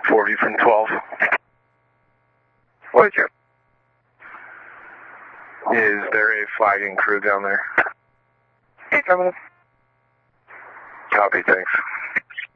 40 from 12. What is your... Is there a flagging crew down there? Affirmative. Copy, thanks.